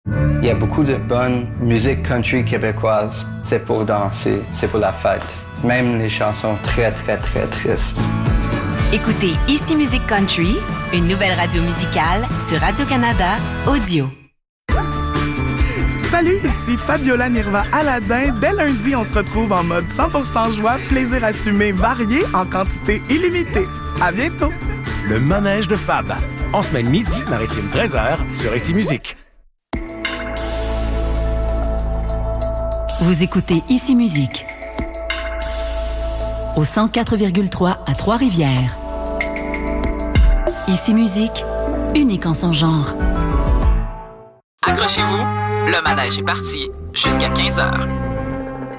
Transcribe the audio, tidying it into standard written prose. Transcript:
Il y a beaucoup de bonne musique country québécoise. C'est pour danser, c'est pour la fête. Même les chansons très, très, très tristes. Écoutez Ici Musique Country, une nouvelle radio musicale sur Radio-Canada Audio. Salut, ici Fabiola Nirva Aladin. Dès lundi, on se retrouve en mode 100% joie, plaisir assumé, varié, en quantité illimitée. À bientôt! Le manège de Fab. En semaine midi, maritime 13h, sur Ici Musique. Vous écoutez Ici Musique au 104,3 à Trois-Rivières. Ici Musique, unique en son genre. Accrochez-vous, le manège est parti jusqu'à 15h.